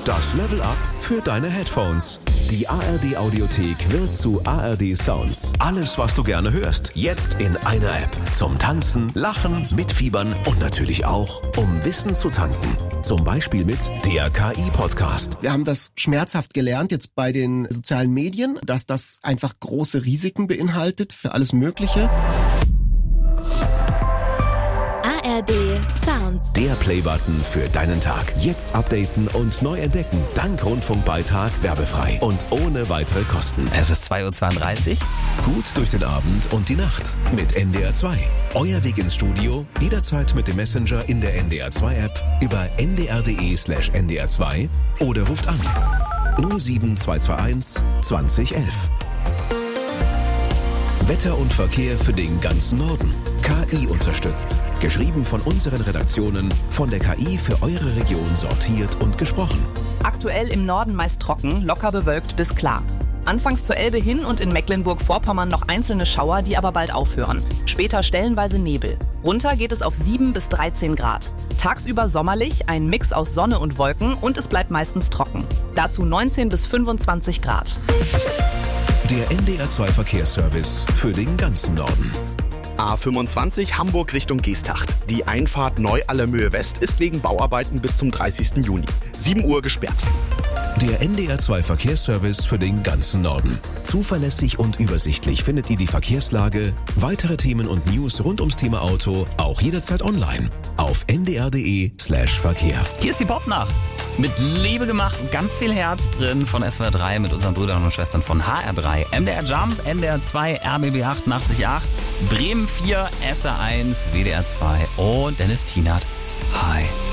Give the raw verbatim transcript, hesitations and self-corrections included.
Das Level Up für deine Headphones. Die A R D Audiothek wird zu A R D Sounds. Alles, was du gerne hörst, jetzt in einer App. Zum Tanzen, Lachen, Mitfiebern und natürlich auch, um Wissen zu tanken. Zum Beispiel mit der K I-Podcast. Wir haben das schmerzhaft gelernt jetzt bei den sozialen Medien, dass das einfach große Risiken beinhaltet für alles Mögliche. A R D Sounds. Der Playbutton für deinen Tag. Jetzt updaten und neu entdecken. Dank Rundfunkbeitrag werbefrei und ohne weitere Kosten. Es ist zwei Uhr zweiunddreißig. Gut durch den Abend und die Nacht mit N D R zwei. Euer Weg ins Studio, jederzeit mit dem Messenger in der N D R zwei App über n d r punkt d e slash n d r zwei oder ruft an null sieben zwei zwei eins zwanzig elf. Wetter und Verkehr für den ganzen Norden. K I unterstützt. Geschrieben von unseren Redaktionen, von der K I für eure Region sortiert und gesprochen. Aktuell im Norden meist trocken, locker bewölkt bis klar. Anfangs zur Elbe hin und in Mecklenburg-Vorpommern noch einzelne Schauer, die aber bald aufhören. Später stellenweise Nebel. Runter geht es auf sieben bis dreizehn Grad. Tagsüber sommerlich, ein Mix aus Sonne und Wolken und es bleibt meistens trocken. Dazu neunzehn bis fünfundzwanzig Grad. Der N D R zwei Verkehrsservice für den ganzen Norden. A fünfundzwanzig Hamburg Richtung Geesthacht. Die Einfahrt Neu-Allermöhe West ist wegen Bauarbeiten bis zum dreißigsten Juni. sieben Uhr gesperrt. Der N D R zwei Verkehrsservice für den ganzen Norden. Zuverlässig und übersichtlich findet ihr die Verkehrslage, weitere Themen und News rund ums Thema Auto auch jederzeit online auf n d r punkt d e slash verkehr. Hier ist die Popnacht. Mit Liebe gemacht, ganz viel Herz drin von S W R drei mit unseren Brüdern und Schwestern von H R drei, M D R Jump, N D R zwei, R B B achtundachtzig Komma acht, Bremen vier, S R eins, W D R zwei und Dennis Tienert. Hi.